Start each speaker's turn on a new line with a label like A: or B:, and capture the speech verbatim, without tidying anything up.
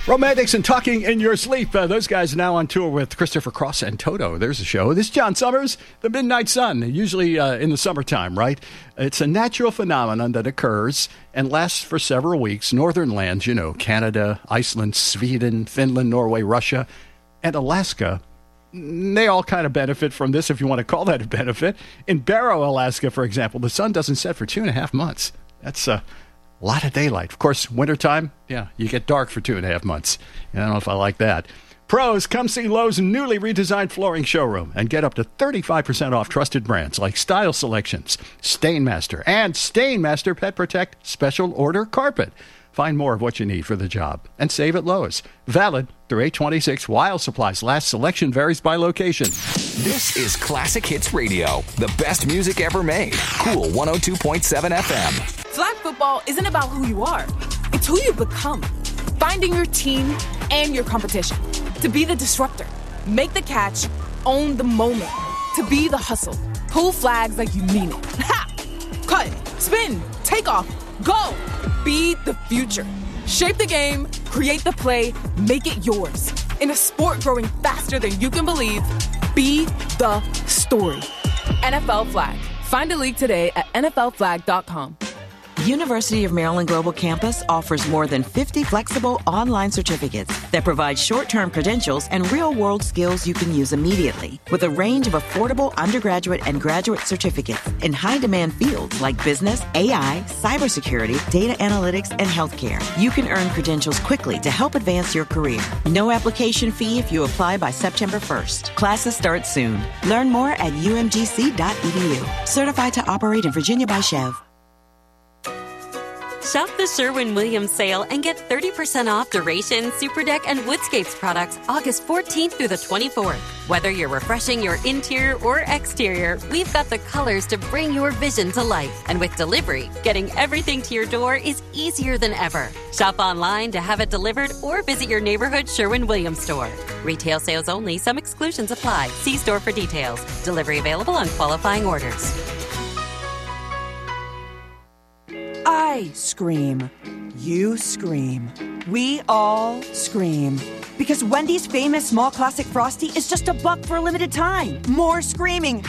A: Romantics and Talking in Your Sleep. Uh, those guys are now on tour with Christopher Cross and Toto. There's a show. This is John Summers, The Midnight Sun, usually uh, in the summertime, right? It's a natural phenomenon that occurs and lasts for several weeks. Northern lands, you know, Canada, Iceland, Sweden, Finland, Norway, Russia, and Alaska. They all kind of benefit from this, if you want to call that a benefit. In Barrow, Alaska, for example, the sun doesn't set for two and a half months. That's uh, a lot of daylight. Of course, wintertime, yeah, you get dark for two and a half months. I don't know if I like that. Pros, come see Lowe's newly redesigned flooring showroom and get up to thirty-five percent off trusted brands like Style Selections, Stainmaster, and Stainmaster Pet Protect Special Order Carpet. Find more of what you need for the job and save at Lowe's. Valid through eight twenty-six while supplies last. Selection varies by location.
B: This is Classic Hits Radio, the best music ever made. Cool one oh two point seven F M.
C: Flag football isn't about who you are. It's who you become. Finding your team and your competition. To be the disruptor. Make the catch. Own the moment. To be the hustle. Pull flags like you mean it. Ha! Cut. Spin. Take off. Go. Be the future. Shape the game. Create the play. Make it yours. In a sport growing faster than you can believe, be the story. N F L Flag. Find a league today at N F L flag dot com.
D: University of Maryland Global Campus offers more than fifty flexible online certificates that provide short-term credentials and real-world skills you can use immediately, with a range of affordable undergraduate and graduate certificates in high-demand fields like business, A I, cybersecurity, data analytics, and healthcare. You can earn credentials quickly to help advance your career. No application fee if you apply by September first. Classes start soon. Learn more at U M G C dot E D U. Certified to operate in Virginia by Chev.
E: Shop the Sherwin-Williams sale and get thirty percent off Duration, Superdeck, and Woodscapes products August fourteenth through the twenty-fourth. Whether you're refreshing your interior or exterior, we've got the colors to bring your vision to life. And with delivery, getting everything to your door is easier than ever. Shop online to have it delivered or visit your neighborhood Sherwin-Williams store. Retail sales only. Some exclusions apply. See store for details. Delivery available on qualifying orders.
F: I scream. You scream. We all scream. Because Wendy's famous small classic Frosty is just a buck for a limited time. More screaming.